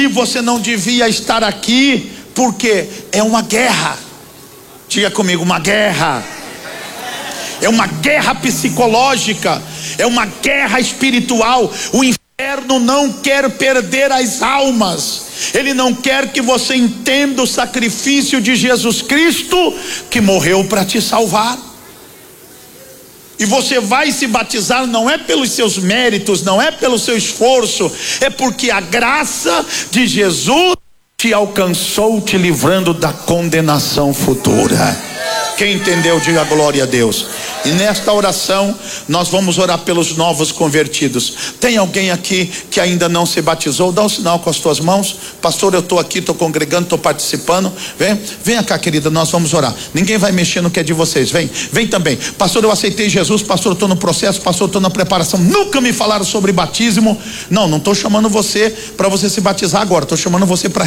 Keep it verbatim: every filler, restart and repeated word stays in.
você não devia estar aqui, porque é uma guerra. Diga comigo, uma guerra. É uma guerra psicológica, é uma guerra espiritual. O inferno não quer perder as almas. Ele não quer que você entenda o sacrifício de Jesus Cristo, que morreu para te salvar. E você vai se batizar não é pelos seus méritos, não é pelo seu esforço, é porque a graça de Jesus te alcançou, te livrando da condenação futura. Quem entendeu, diga glória a Deus. E nesta oração nós vamos orar pelos novos convertidos. Tem alguém aqui que ainda não se batizou? Dá um sinal com as tuas mãos. Pastor, eu estou aqui, estou congregando, estou participando. Vem, venha cá, querida, nós vamos orar. Ninguém vai mexer no que é de vocês. Vem, vem também. Pastor, eu aceitei Jesus. Pastor, eu estou no processo. Pastor, eu estou na preparação. Nunca me falaram sobre batismo. Não, não estou chamando você para você se batizar agora. Estou chamando você para